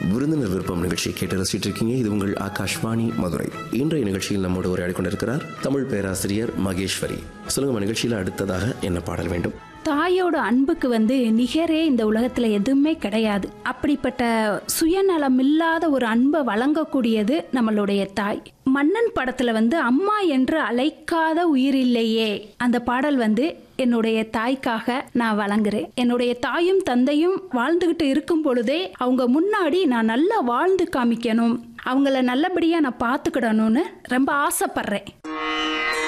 விருந்தினர் விருப்பம் நிகழ்ச்சியை கேட்டு ரசிட்டு இருக்கீங்க. இது உங்கள் ஆகாஷ்வாணி மதுரை. இன்றைய நிகழ்ச்சியில் நம்மோடு உரையாடி கொண்டிருக்கிறார் தமிழ் பேராசிரியர் மகேஸ்வரி. சொல்லுங்க, நிகழ்ச்சியில் அடுத்ததாக என்ன பாடல் வேண்டும்? தாயோட அன்புக்கு நிகரே இந்த உலகத்துல எதுவுமே கிடையாது. அப்படிப்பட்ட சுயநலம் இல்லாத ஒரு அன்பை வழங்கக்கூடியது நம்மளுடைய தாய். மன்னன் படத்துல அம்மா என்று அழைக்காத உயிரில்லையே அந்த பாடல் என்னுடைய தாய்க்காக நான் வழங்குறேன். என்னுடைய தாயும் தந்தையும் வாழ்ந்துகிட்டு இருக்கும் பொழுதே அவங்க முன்னாடி நான் நல்லா வாழ்ந்து காமிக்கணும், அவங்கள நல்லபடியா நான் பார்த்துக்கிடணும்னு ரொம்ப ஆசைப்படுறேன்.